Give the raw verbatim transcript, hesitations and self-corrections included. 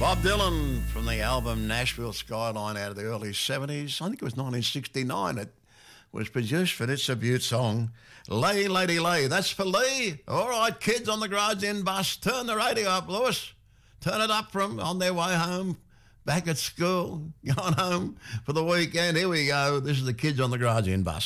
Bob Dylan from the album Nashville Skyline out of the early seventies. I think it was nineteen sixty-nine. It was produced for It's a Beaut song. Lay, Lady, Lay. That's for Lee. All right, kids on the Garage Inn bus, turn the radio up, Lewis. Turn it up from on their way home, back at school, going home for the weekend. Here we go. This is the Kids on the Garage Inn bus.